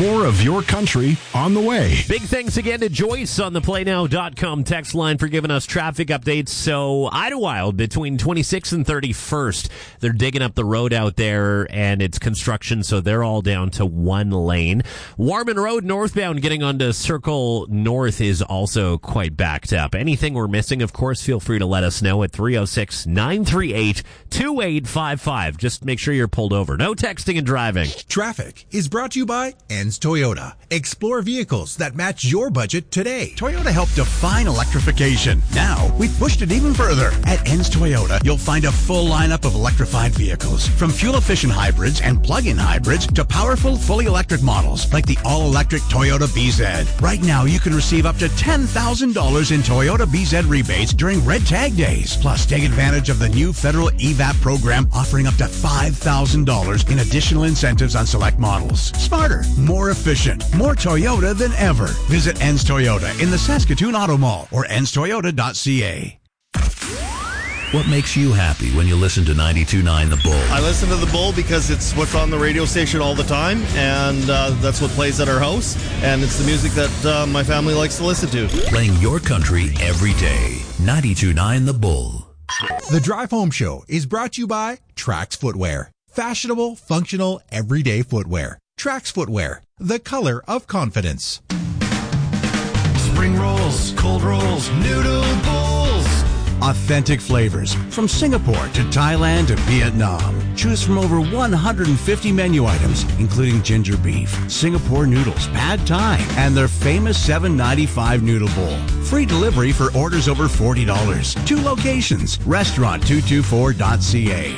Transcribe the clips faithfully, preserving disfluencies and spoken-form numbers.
More of your country on the way. Big thanks again to Joyce on the play now dot com text line for giving us traffic updates. So Idlewild between twenty-sixth and thirty-first, they're digging up the road out there, and it's construction, so they're all down to one lane. Warman Road northbound getting onto Circle North is also quite backed up. Anything we're missing, of course, feel free to let us know at three oh six, nine three eight, two eight five five. Just make sure you're pulled over. No texting and driving. Traffic is brought to you by Enns Toyota. Explore vehicles that match your budget today. Toyota helped define electrification. Now, we've pushed it even further. At Enns Toyota, you'll find a full lineup of electrified vehicles, from fuel-efficient hybrids and plug-in hybrids to powerful, fully electric models like the all-electric Toyota B Z. Right now, you can receive up to ten thousand dollars in Toyota B Z rebates during Red Tag Days. Plus, take advantage of the new federal E V A P program offering up to five thousand dollars in additional incentives on select models. Smarter, more efficient, more Toyota than ever. Visit Enns Toyota in the Saskatoon Auto Mall or enns toyota dot c a. What makes you happy when you listen to ninety-two point nine The Bull? I listen to The Bull because it's what's on the radio station all the time, and uh, that's what plays at our house, and it's the music that uh, my family likes to listen to. Playing your country every day. ninety-two point nine The Bull. The Drive Home Show is brought to you by Trax Footwear. Fashionable, functional, everyday footwear. Trax Footwear, the color of confidence. Spring rolls, cold rolls, noodle bowls. Authentic flavors from Singapore to Thailand to Vietnam. Choose from over one hundred fifty menu items, including ginger beef, Singapore noodles, pad thai, and their famous seven ninety-five noodle bowl. Free delivery for orders over forty dollars. Two locations, restaurant two twenty-four dot c a.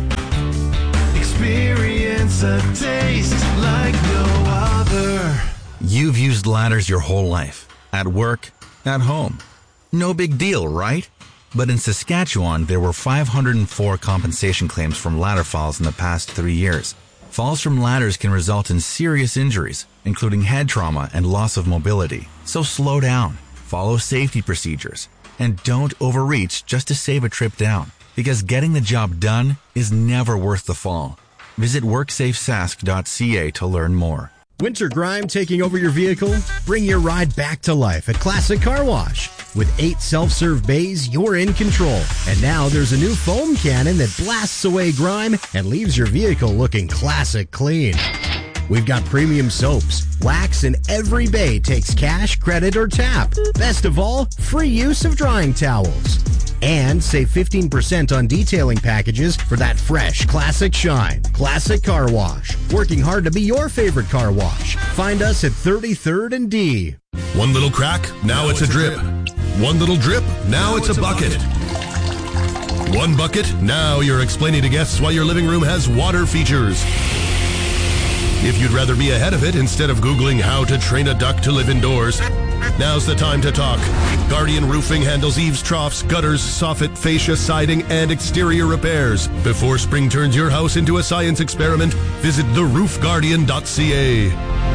Experience a taste like no other. You've used ladders your whole life. At work, at home. No big deal, right? But in Saskatchewan, there were five hundred four compensation claims from ladder falls in the past three years. Falls from ladders can result in serious injuries, including head trauma and loss of mobility. So slow down, follow safety procedures, and don't overreach just to save a trip down. Because getting the job done is never worth the fall. Visit work safe sask dot c a to learn more. Winter grime taking over your vehicle? Bring your ride back to life at Classic Car Wash. With eight self-serve bays, you're in control. And now there's a new foam cannon that blasts away grime and leaves your vehicle looking classic clean. We've got premium soaps, wax, and every bay takes cash, credit, or tap. Best of all, free use of drying towels. And save fifteen percent on detailing packages for that fresh, classic shine. Classic Car Wash. Working hard to be your favorite car wash. Find us at thirty-third and D. One little crack, now it's a drip. One little drip, now it's a bucket. One bucket, now you're explaining to guests why your living room has water features. If you'd rather be ahead of it instead of Googling how to train a duck to live indoors, now's the time to talk. Guardian Roofing handles eaves, troughs, gutters, soffit, fascia, siding, and exterior repairs. Before spring turns your house into a science experiment, visit the roof guardian dot c a.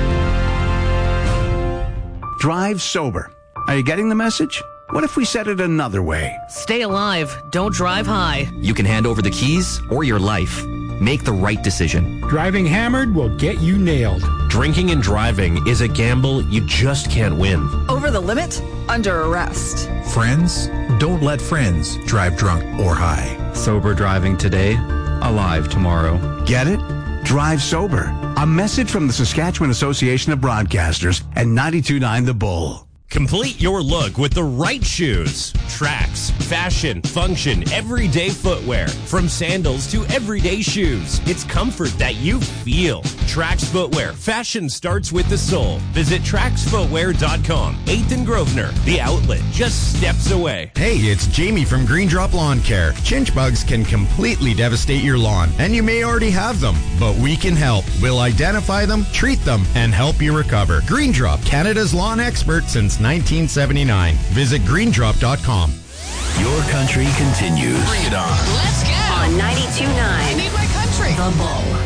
Drive sober. Are you getting the message? What if we said it another way? Stay alive. Don't drive high. You can hand over the keys or your life. Make the right decision. Driving hammered will get you nailed. Drinking and driving is a gamble you just can't win. Over the limit? Under arrest. Friends? Don't let friends drive drunk or high. Sober driving today, alive tomorrow. Get it? Drive sober. A message from the Saskatchewan Association of Broadcasters and ninety-two point nine The Bull. Complete your look with the right shoes. Tracks, fashion, function, everyday footwear. From sandals to everyday shoes. It's comfort that you feel. Trax Footwear. Fashion starts with the sole. Visit trax footwear dot com. eighth and Grosvenor. The outlet just steps away. Hey, it's Jamie from Green Drop Lawn Care. Chinch bugs can completely devastate your lawn, and you may already have them, but we can help. We'll identify them, treat them, and help you recover. Green Drop, Canada's lawn expert since nineteen seventy-nine. Visit green drop dot com. Your country continues. Bring it on. Let's go. On ninety-two point nine. I need my country. The Bull.